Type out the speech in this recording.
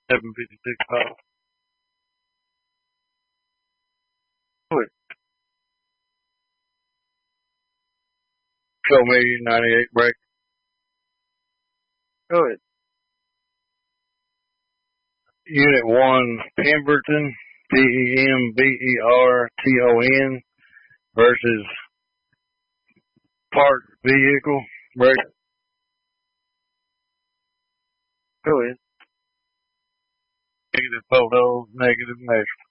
756 pounds. Quick. Show me 98 break. Go ahead. Unit 1, Pemberton, Pemberton versus parked vehicle. Break. Go ahead. Negative photos, negative measure.